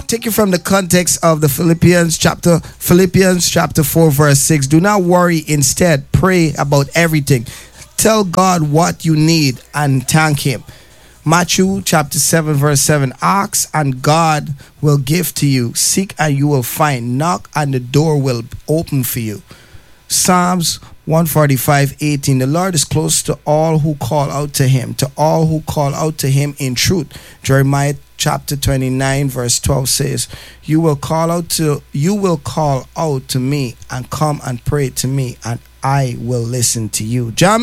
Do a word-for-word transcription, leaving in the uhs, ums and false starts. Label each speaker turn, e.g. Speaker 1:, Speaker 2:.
Speaker 1: take it from the context of the Philippians chapter Philippians chapter four verse six. Do not worry, instead pray about everything. Tell God what you need and thank him. Matthew chapter seven verse seven. Ask and God will give to you. Seek and you will find. Knock and the door will open for you. Psalms one forty-five eighteen. The Lord is close to all who call out to him, to all who call out to him in truth. Jeremiah chapter twenty-nine verse twelve says, You will call out to you will call out to me and come and pray to me, and I will listen to you. Jam